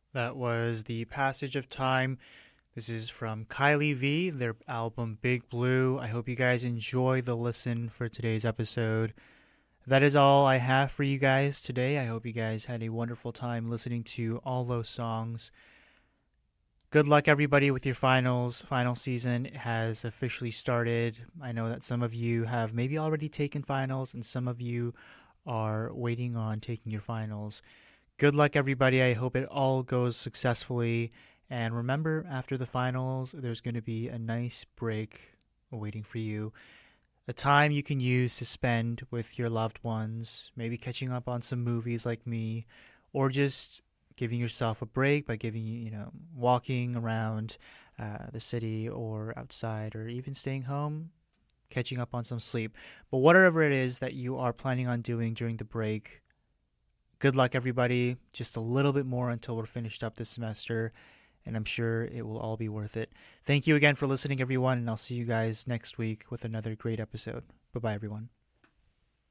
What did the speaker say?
That was The Passage of Time. This is from Kylie V, their album Big Blue. I hope you guys enjoy the listen for today's episode. That is all I have for you guys today. I hope you guys had a wonderful time listening to all those songs. Good luck, everybody, with your finals. Final season has officially started. I know that some of you have maybe already taken finals, and some of you are waiting on taking your finals. Good luck, everybody. I hope it all goes successfully. And remember, after the finals, there's going to be a nice break waiting for you. A time you can use to spend with your loved ones, maybe catching up on some movies like me, or just giving yourself a break by walking around the city or outside, or even staying home, catching up on some sleep. But whatever it is that you are planning on doing during the break, good luck, everybody. Just a little bit more until we're finished up this semester, and I'm sure it will all be worth it. Thank you again for listening, everyone, and I'll see you guys next week with another great episode. Bye bye, everyone.